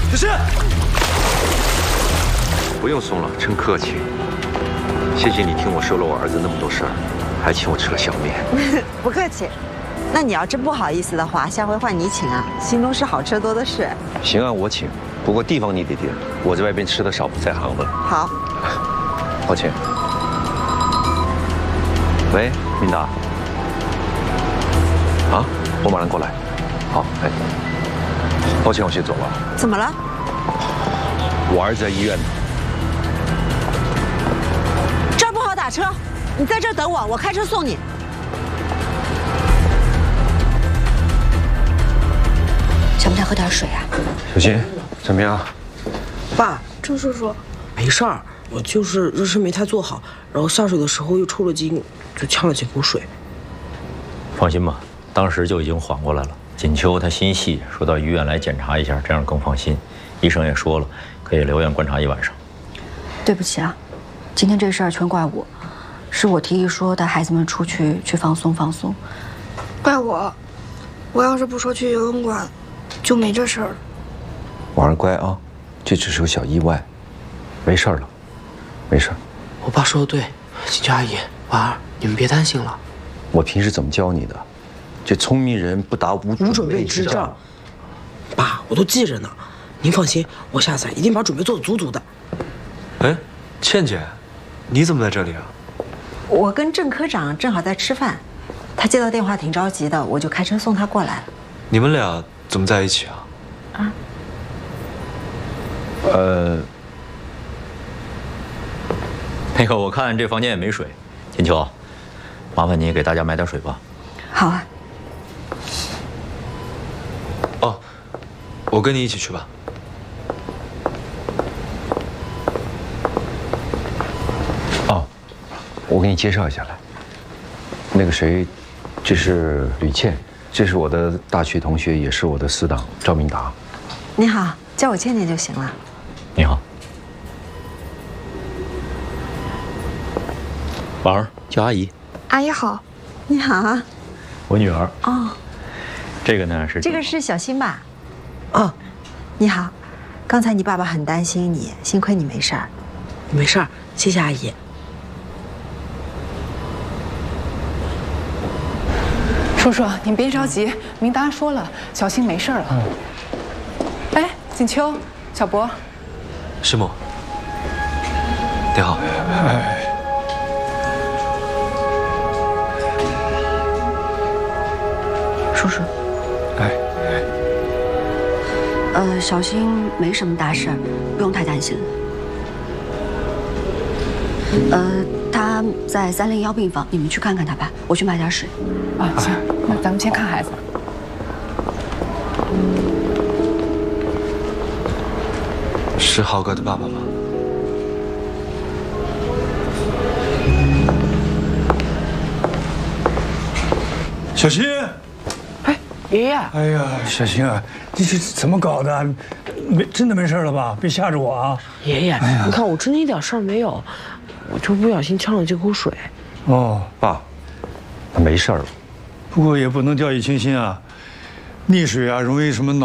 小心！ 不用送了，真客气。谢谢你听我说了我儿子那么多事儿，还请我吃了小面。 不客气。那你要真不好意思的话，下回换你请啊。新东市好吃多的是。 行啊，我请。不过地方你得定，我在外边吃的少，不在行的。 好。 抱歉。喂，明达。啊，我马上过来。好，哎。抱歉，我先走了。 怎么了？ 我儿子在医院呢。 这儿不好打车，你在这儿等我，我开车送你。 想不想喝点水啊？ 小新，怎么样？ 爸，郑叔叔，没事儿，我就是热身没太做好，然后下水的时候又抽了筋，就呛了几口水。 放心吧，当时就已经缓过来了。锦秋他心细，说到医院来检查一下，这样更放心。医生也说了，可以留院观察1晚上。 对不起啊，今天这事儿全怪我，是我提议说带孩子们出去放松放松。 怪我，我要是不说去游泳馆，就没这事儿了。 婉儿乖啊，这只是个小意外，没事了，没事。 我爸说的对，锦秋阿姨、婉儿，你们别担心了。 我平时怎么教你的？这聪明人不达无准备之兆。 爸，我都记着呢。您放心，我下次一定把准备做得足足的。 哎，倩姐，你怎么在这里啊？ 我跟郑科长正好在吃饭，他接到电话挺着急的，我就开车送他过来了。 你们俩怎么在一起啊？ 啊？ 那个，我看这房间也没水，锦秋，麻烦你给大家买点水吧。 好啊。 哦，我跟你一起去吧。 哦，我给你介绍一下来。那个谁，这是吕倩，这是我的大学同学，也是我的死党赵明达。 你好，叫我倩倩就行了。 你好，婉儿叫阿姨。 阿姨好。 你好啊。 我女儿。 哦。 这个呢是。 这个是小新吧？ 啊。 你好，刚才你爸爸很担心你，幸亏你没事儿。 没事儿，谢谢阿姨。 叔叔，您别着急，明达说了，小新没事了。哎，锦秋，小博， 师母，你好。 叔叔。小新没什么大事，不用太担心了。他在301病房，你们去看看他吧。我去买点水。 啊，行，那咱们先看孩子。 是浩哥的爸爸吗？ 小新。 哎，爷爷。 哎呀，小新啊，你是怎么搞的？真的没事了吧？别吓着我啊！ 爷爷，你看我真的一点事儿没有，我就不小心呛了这口水。 哦， 爸，他没事了。 不过也不能掉以轻心啊，溺水啊容易什么脑